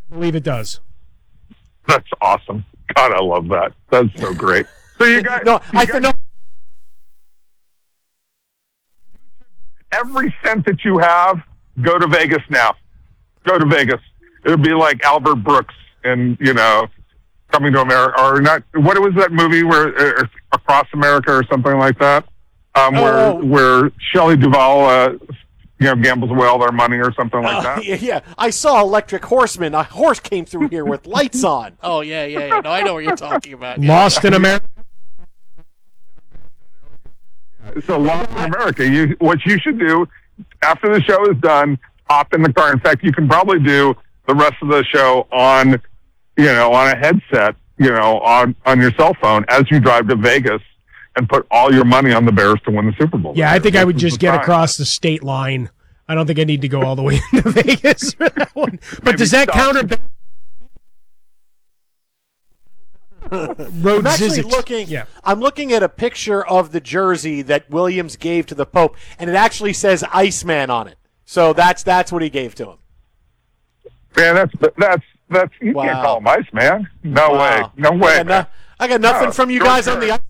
I believe it does. That's awesome. God, I love that. That's so great. So you guys, every cent that you have, go to Vegas now. Go to Vegas. It would be like Albert Brooks and, Coming to America, or not. What was that movie where Across America or something like that? Where Shelley Duvall, gambles away all their money or something like that. Yeah, I saw Electric Horseman. A horse came through here with lights on. Oh yeah. No, I know what you're talking about. Yeah. Lost in America. So Lost in America. What you should do after the show is done, hop in the car. In fact, you can probably do the rest of the show on a headset, on your cell phone as you drive to Vegas and put all your money on the Bears to win the Super Bowl. Yeah, I think I would just get across the state line. I don't think I need to go all the way into Vegas for that one. But does that counter? I'm looking at a picture of the jersey that Williams gave to the Pope, and it actually says Iceman on it. So that's what he gave to him. Man, that's you can't call him Iceman. No way. I got nothing from you guys on the ice.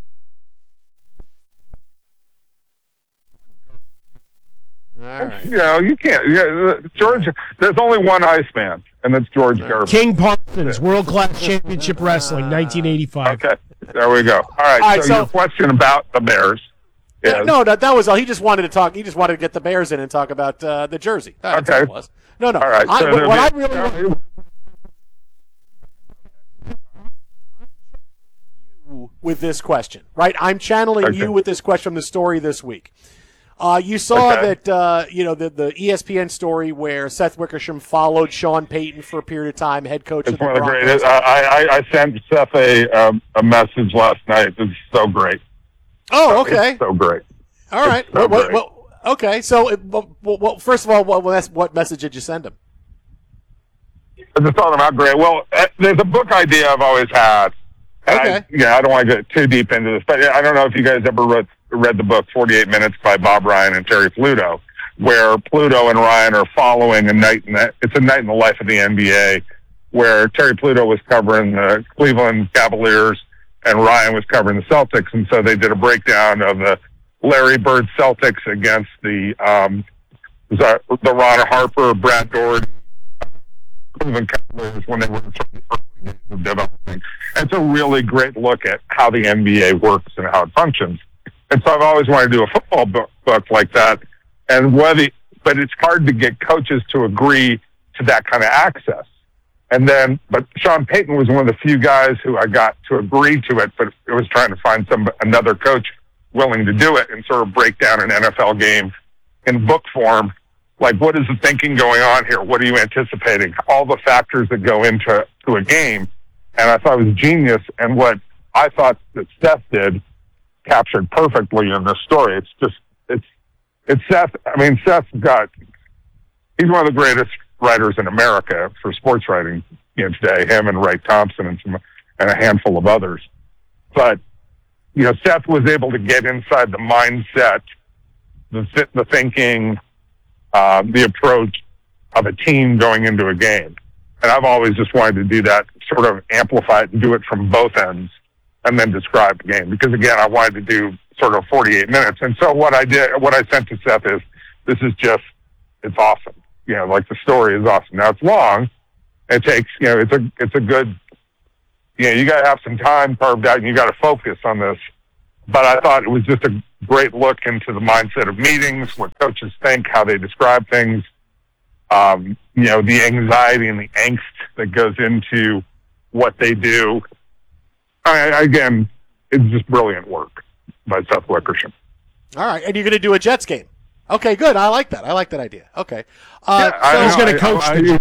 All right. You can't. George. There's only one Iceman, and that's George Gervin. King Parsons, World Class Championship Wrestling, 1985. Okay, there we go. All right. So your question about the Bears. No, that was all. He just wanted to talk. He just wanted to get the Bears in and talk about the jersey. That's all it was. No. All right. I really want with this question, right? I'm channeling you with this question from the story this week. You saw that, the ESPN story where Seth Wickersham followed Sean Payton for a period of time, head coach of the Broncos. One of the greatest. I sent Seth a message last night. It's so great. Oh, okay. It's so great. All right. Okay. So, first of all, what message did you send him? I just thought about great. Well, there's a book idea I've always had. And I don't want to get too deep into this, but I don't know if you guys ever read the book 48 Minutes by Bob Ryan and Terry Pluto, where Pluto and Ryan are following it's a night in the life of the NBA, where Terry Pluto was covering the Cleveland Cavaliers and Ryan was covering the Celtics, and so they did a breakdown of the Larry Bird Celtics against the Ron Harper, Brad Doherty, Cleveland Cavaliers when they were in the early days of developing. It's a really great look at how the NBA works and how it functions. And so I've always wanted to do a football book like that. But it's hard to get coaches to agree to that kind of access. But Sean Payton was one of the few guys who I got to agree to it, but it was trying to find another coach willing to do it and sort of break down an NFL game in book form. Like, what is the thinking going on here? What are you anticipating? All the factors that go into a game. And I thought it was genius. And what I thought that Seth did captured perfectly in this story. It's Seth. I mean, he's one of the greatest writers in America for sports writing today, him and Ray Thompson and a handful of others. But, Seth was able to get inside the mindset, the thinking, the approach of a team going into a game. And I've always just wanted to do that, sort of amplify it and do it from both ends and then describe the game. Because again, I wanted to do sort of 48 minutes. And so what I sent to Seth is, it's awesome. The story is awesome. Now it's long. It takes, it's a good, you got to have some time carved out and you got to focus on this. But I thought it was just a great look into the mindset of meetings, what coaches think, how they describe things, the anxiety and the angst that goes into what they do. Again, it's just brilliant work by Seth Wickersham. All right, and you're going to do a Jets game. Okay, good. I like that. I like that idea. Okay. He's going to coach the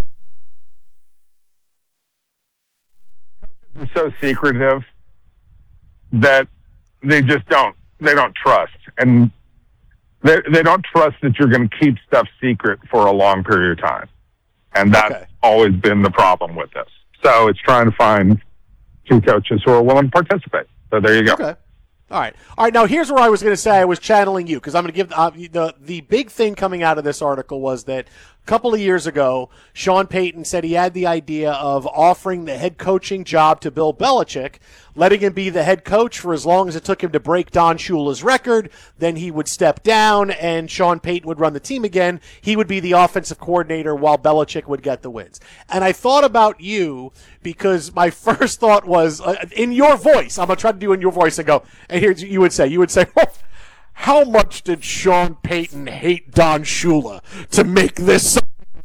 Jets. So secretive that they just don't trust. And they don't trust that you're going to keep stuff secret for a long period of time. And that's always been the problem with this. So it's trying to find two coaches who are willing to participate. So there you go. Okay. All right. Now here's where I was going to say I was channeling you, because I'm going to give the big thing coming out of this article was that couple of years ago, Sean Payton said he had the idea of offering the head coaching job to Bill Belichick, letting him be the head coach for as long as it took him to break Don Shula's record. Then he would step down, and Sean Payton would run the team again. He would be the offensive coordinator while Belichick would get the wins. And I thought about you because my first thought was, in your voice, I'm going to try to do in your voice and go, and here you would say, how much did Sean Payton hate Don Shula to make this?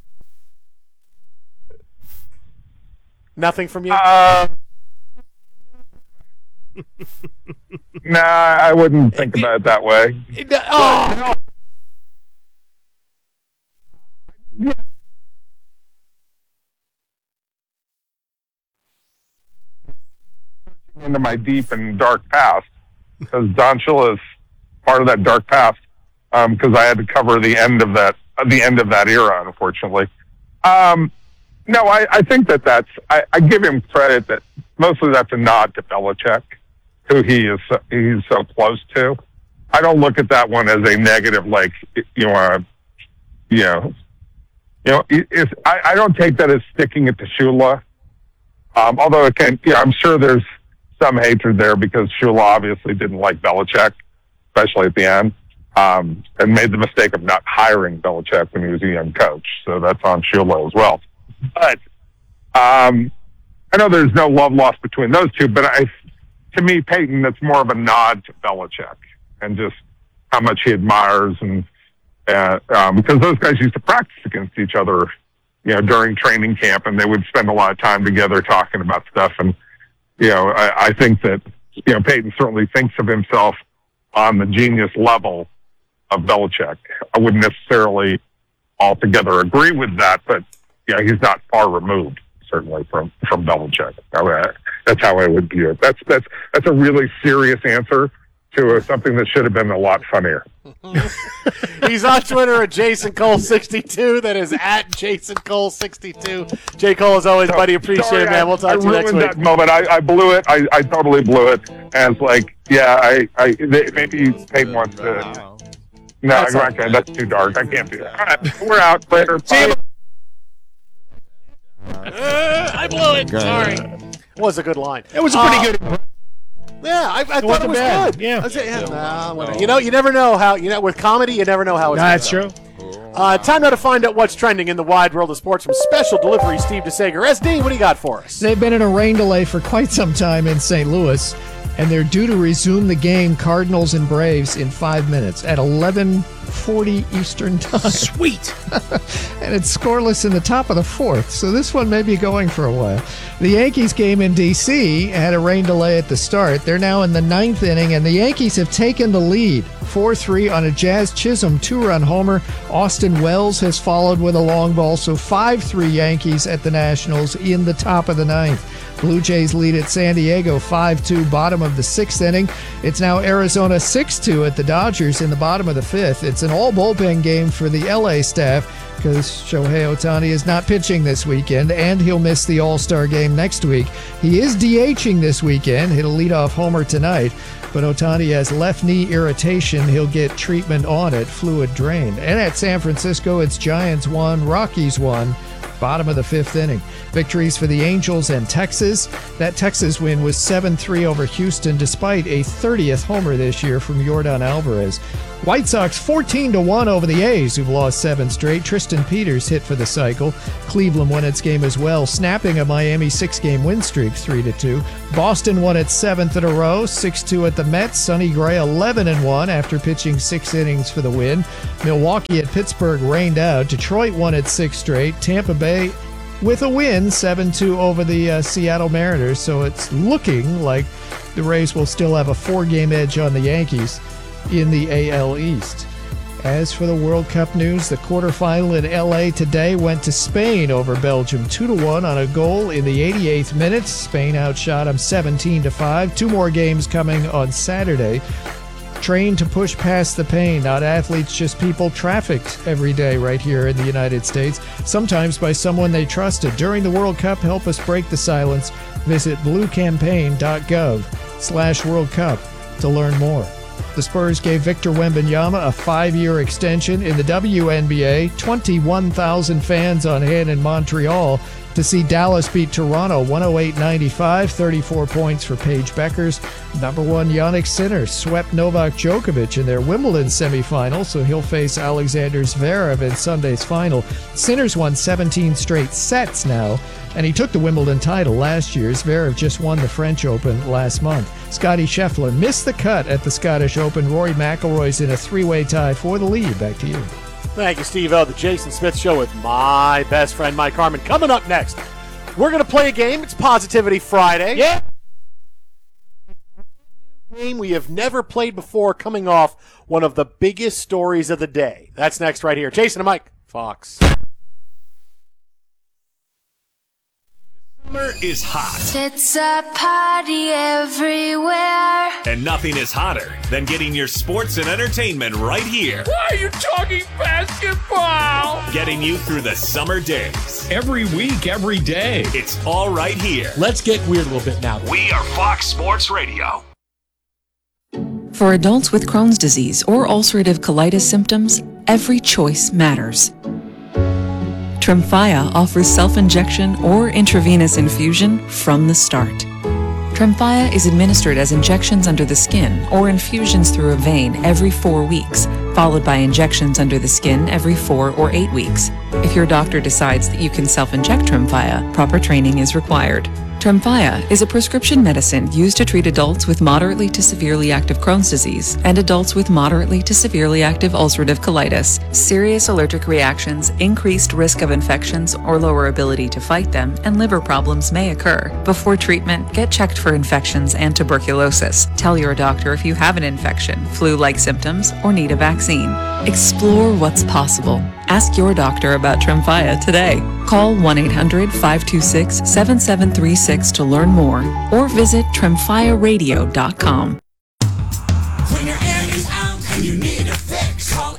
Nothing from you? Nah, I wouldn't think about it that way. Oh. Into my deep and dark past, because Don Shula is part of that dark past, because I had to cover the end of that era, unfortunately. No, I think that's I give him credit that mostly that's a nod to Belichick, who he's so close to. I don't look at that one as a negative, like I don't take that as sticking it to Shula. Although it can, I'm sure there's some hatred there because Shula obviously didn't like Belichick, especially at the end, and made the mistake of not hiring Belichick when he was a young coach. So that's on Shula as well. But I know there's no love lost between those two, but to me, Payton, that's more of a nod to Belichick and just how much he admires, and because those guys used to practice against each other, during training camp, and they would spend a lot of time together talking about stuff. And I think that Payton certainly thinks of himself on the genius level of Belichick. I wouldn't necessarily altogether agree with that, but he's not far removed, certainly, from Belichick. That's how I would view it. That's a really serious answer to something that should have been a lot funnier. He's on Twitter at Jason Cole 62. That is at Jason Cole 62. J. Cole, as always, buddy, appreciate it, man. We'll talk to you next week. That moment. I blew it. I totally blew it. And it's like, maybe Payton wants to. Wow. No, that's too dark. I can't do that. All right, we're out. Later. Bye. I blew it. Sorry. It was a good line. It was a pretty good. Yeah, I thought it was good. Yeah. You never know how. With comedy, you never know how it's. That's true. Time now to find out what's trending in the wide world of sports from Special Delivery Steve DeSager. SD, what do you got for us? They've been in a rain delay for quite some time in St. Louis, and they're due to resume the game, Cardinals and Braves, in 5 minutes at 11:40 Eastern Time. Sweet. And it's scoreless in the top of the fourth, so this one may be going for a while. The Yankees game in D.C. had a rain delay at the start. They're now in the 9th inning, and the Yankees have taken the lead 4-3 on a Jazz Chisholm 2-run homer. Austin Wells has followed with a long ball, so 5-3 Yankees at the Nationals in the top of the 9th. Blue Jays lead at San Diego 5-2, bottom of the 6th inning. It's now Arizona 6-2 at the Dodgers in the bottom of the 5th. It's an all-bullpen game for the L.A. staff because Shohei Ohtani is not pitching this weekend, and he'll miss the All-Star game next week. He is DHing this weekend. He'll lead off homer tonight, but Ohtani has left knee irritation. He'll get treatment on it, fluid drain. And at San Francisco, it's Giants 1, Rockies 1. Bottom of the 5th inning. Victories for the Angels and Texas. That Texas win was 7-3 over Houston despite a 30th homer this year from Yordan Alvarez. White Sox 14-1 over the A's, who've lost 7 straight. Tristan Peters hit for the cycle. Cleveland won its game as well, snapping a Miami 6-game win streak 3-2. Boston won its 7th in a row, 6-2 at the Mets. Sonny Gray 11-1 after pitching 6 innings for the win. Milwaukee at Pittsburgh rained out. Detroit won its 6th straight. Tampa Bay with a win, 7-2 over the Seattle Mariners. So it's looking like the Rays will still have a 4-game edge on the Yankees in the AL East. As for the World Cup news, the quarterfinal in LA today went to Spain over Belgium 2-1 on a goal in the 88th minute. Spain outshot them 17-5. 2 more games coming on Saturday. Trained to push past the pain, not athletes, just people trafficked every day right here in the United States, sometimes by someone they trusted. During the World Cup, help us break the silence. Visit bluecampaign.gov/World Cup to learn more. The Spurs gave Victor Wembanyama a 5-year extension. In the WNBA, 21,000 fans on hand in Montreal to see Dallas beat Toronto 108-95, 34 points for Paige Beckers. Number 1 Jannik Sinner swept Novak Djokovic in their Wimbledon semifinal, so he'll face Alexander Zverev in Sunday's final. Sinner's won 17 straight sets now, and he took the Wimbledon title last year. Zverev just won the French Open last month. Scottie Scheffler missed the cut at the Scottish Open. Rory McIlroy's in a 3-way tie for the lead. Back to you. Thank you, Steve-O. The Jason Smith Show with my best friend, Mike Harmon. Coming up next, we're going to play a game. It's Positivity Friday. Yeah. Game we have never played before, coming off one of the biggest stories of the day. That's next right here. Jason and Mike, Fox. Summer is hot. It's a party everywhere. And nothing is hotter than getting your sports and entertainment right here. Why are you talking basketball? Getting you through the summer days. Every week, every day. It's all right here. Let's get weird a little bit now. We are Fox Sports Radio. For adults with Crohn's disease or ulcerative colitis symptoms, every choice matters. Tremfya offers self-injection or intravenous infusion from the start. Tremfya is administered as injections under the skin or infusions through a vein every 4 weeks, followed by injections under the skin every 4 or 8 weeks. If your doctor decides that you can self-inject Tremfya, proper training is required. Tremfya is a prescription medicine used to treat adults with moderately to severely active Crohn's disease and adults with moderately to severely active ulcerative colitis. Serious allergic reactions, increased risk of infections or lower ability to fight them, and liver problems may occur. Before treatment, get checked for infections and tuberculosis. Tell your doctor if you have an infection, flu-like symptoms, or need a vaccine. Explore what's possible. Ask your doctor about Tremfya today. Call 1-800-526-7736 to learn more or visit tremfyaradio.com. When your air is out and you need a fix, call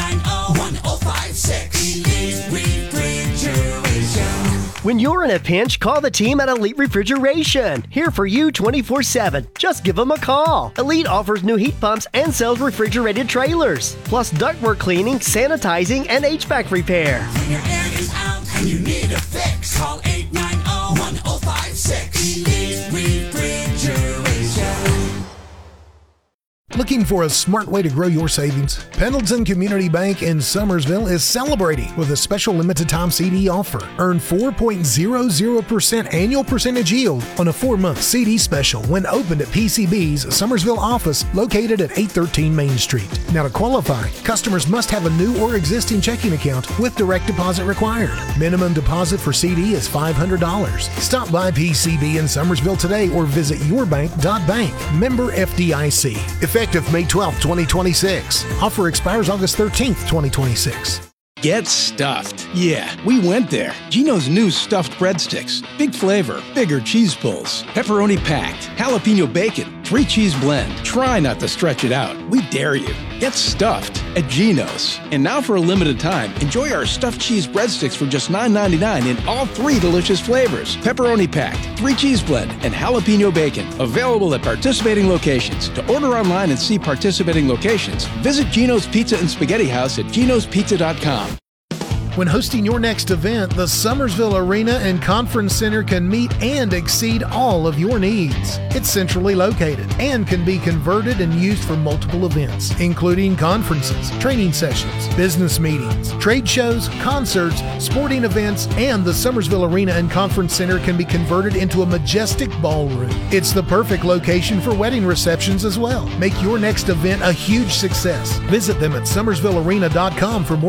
890-1056. Elite Refrigeration. When you're in a pinch, call the team at Elite Refrigeration. Here for you 24/7. Just give them a call. Elite offers new heat pumps and sells refrigerated trailers, plus ductwork cleaning, sanitizing, and HVAC repair. When your air is out and you need a fix, call 890-1056. Elite Refrigeration. Looking for a smart way to grow your savings? Pendleton Community Bank in Summersville is celebrating with a special limited-time CD offer. Earn 4.00% annual percentage yield on a 4-month CD special when opened at PCB's Summersville office located at 813 Main Street. Now, to qualify, customers must have a new or existing checking account with direct deposit required. Minimum deposit for CD is $500. Stop by PCB in Summersville today or visit yourbank.bank. Member FDIC. Effective May 12, 2026. Offer expires August 13th, 2026. Get stuffed. Yeah, we went there. Gino's new stuffed breadsticks. Big flavor, bigger cheese pulls, pepperoni packed, jalapeno bacon, 3 cheese blend. Try not to stretch it out. We dare you. Get stuffed at Gino's. And now for a limited time, enjoy our stuffed cheese breadsticks for just $9.99 in all 3 delicious flavors. Pepperoni packed, 3 cheese blend, and jalapeno bacon. Available at participating locations. To order online and see participating locations, visit Gino's Pizza and Spaghetti House at ginospizza.com. When hosting your next event, the Summersville Arena and Conference Center can meet and exceed all of your needs. It's centrally located and can be converted and used for multiple events, including conferences, training sessions, business meetings, trade shows, concerts, sporting events, and the Summersville Arena and Conference Center can be converted into a majestic ballroom. It's the perfect location for wedding receptions as well. Make your next event a huge success. Visit them at summersvillearena.com for more